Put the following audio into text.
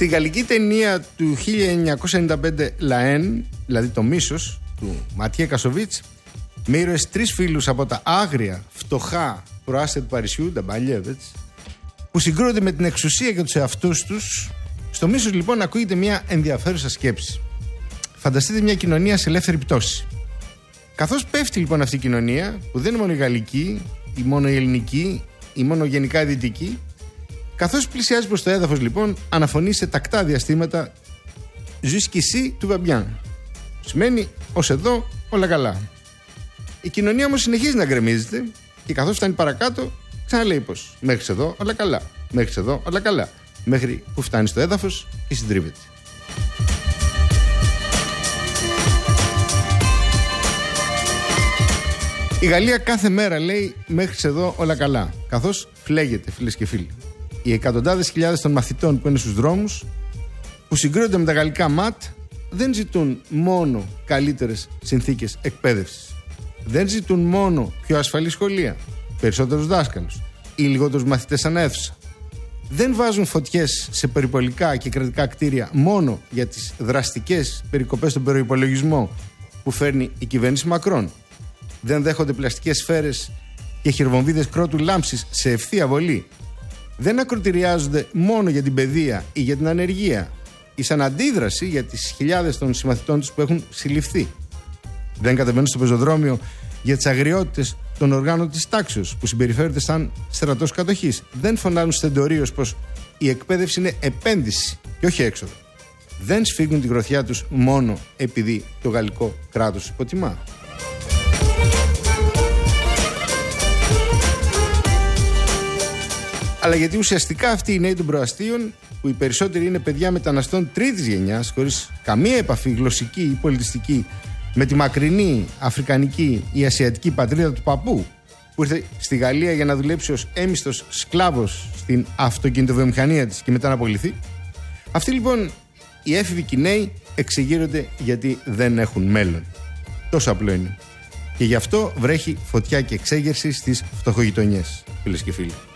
Στη γαλλική ταινία του 1995 Λαέν, δηλαδή το μίσος του Ματιέ Κασοβίτς, με ήρωες 3 φίλους από τα άγρια, φτωχά προάστια του Παρισιού, τα Μπαλιέβετς, που συγκρούονται με την εξουσία και τους εαυτούς τους. Στο μίσος λοιπόν ακούγεται μια ενδιαφέρουσα σκέψη. Φανταστείτε μια κοινωνία σε ελεύθερη πτώση. Καθώς πέφτει λοιπόν αυτή η κοινωνία, που δεν είναι μόνο η γαλλική, ή μόνο η ελληνική, ή μόνο γενικά η δυτική, καθώς πλησιάζει προς το έδαφος λοιπόν, αναφωνεί σε τακτά διαστήματα «Jusqu'ici tout va bien». Σημαίνει «ως εδώ όλα καλά». Η κοινωνία όμως συνεχίζει να γκρεμίζεται και καθώς φτάνει παρακάτω, ξαναλέει πως «μέχρι εδώ όλα καλά, μέχρι εδώ όλα καλά», μέχρι που φτάνει στο έδαφος και συντρίβεται. Η Γαλλία κάθε μέρα λέει «μέχρι εδώ όλα καλά», καθώς φλέγεται, φίλες και φίλοι. Οι εκατοντάδες χιλιάδες των μαθητών που είναι στους δρόμους, που συγκρίνονται με τα γαλλικά ΜΑΤ, δεν ζητούν μόνο καλύτερες συνθήκες εκπαίδευσης. Δεν ζητούν μόνο πιο ασφαλή σχολεία, περισσότερους δάσκαλους ή λιγότερους μαθητές ανά αίθουσα. Δεν βάζουν φωτιές σε περιπολικά και κρατικά κτίρια μόνο για τις δραστικές περικοπές στον προϋπολογισμό που φέρνει η κυβέρνηση Μακρόν. Δεν δέχονται πλαστικές σφαίρες και χειροβομβίδες κρότου λάμψης σε ευθεία βολή. Δεν ακροτηριάζονται μόνο για την παιδεία ή για την ανεργία ή σαν αντίδραση για τις χιλιάδες των συμμαθητών τους που έχουν συλληφθεί. Δεν κατεβαίνουν στο πεζοδρόμιο για τις αγριότητες των οργάνων της τάξεως που συμπεριφέρονται σαν στρατός κατοχής. Δεν φωνάζουν στεντορίως πως η εκπαίδευση είναι επένδυση και όχι έξοδο. Δεν σφίγγουν τη γροθιά τους μόνο επειδή το γαλλικό κράτος υποτιμά. Αλλά γιατί ουσιαστικά αυτοί οι νέοι των προαστίων, που οι περισσότεροι είναι παιδιά μεταναστών τρίτης γενιάς, χωρίς καμία επαφή γλωσσική ή πολιτιστική με τη μακρινή αφρικανική ή ασιατική πατρίδα του παππού, που ήρθε στη Γαλλία για να δουλέψει ως έμιστος σκλάβος στην αυτοκινητοβιομηχανία της και μετά να απολυθεί. Αυτοί λοιπόν οι έφηβοι και οι νέοι εξεγείρονται γιατί δεν έχουν μέλλον. Τόσο απλό είναι. Και γι' αυτό βρέχει φωτιά και εξέγερση στις φτωχογειτονιές, φίλες και φίλοι.